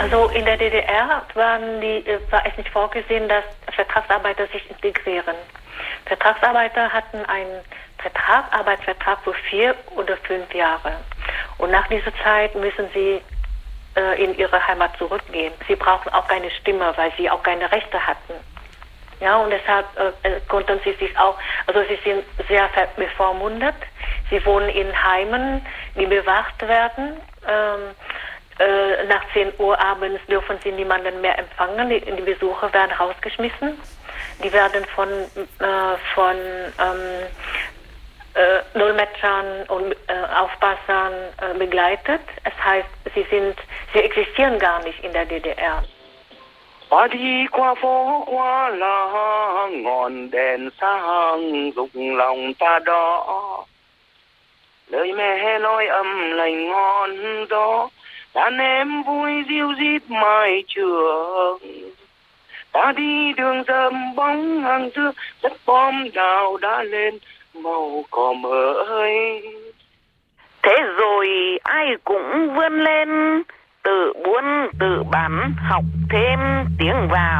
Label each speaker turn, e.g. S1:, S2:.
S1: Also in der DDR war es nicht vorgesehen, dass Vertragsarbeiter sich integrieren. Vertragsarbeiter hatten einen Arbeitsvertrag für 4 oder 5 Jahre. Und nach dieser Zeit müssen sie in ihre Heimat zurückgehen. Sie brauchen auch keine Stimme, weil sie auch keine Rechte hatten. Ja, und deshalb konnten sie sich auch, also sie sind sehr bevormundet. Sie wohnen in Heimen, die bewacht werden. Nach 10 Uhr abends dürfen sie niemanden mehr empfangen. Die Besucher werden rausgeschmissen. Die werden von Dolmetschern und Aufpassern begleitet. Es heißt, sie existieren gar nicht in der DDR.
S2: Qua đi qua phố qua làng ngọn đèn sáng rụng lòng ta đó, lời mẹ nói âm lành ngon đó, đàn em vui ríu rít mai trường. Ta đi đường rậm bóng hàng dưa, đất bom đào đã lên màu cỏ mới.
S3: Thế rồi ai cũng vươn lên, tự buôn tự bán, học thêm tiếng vào.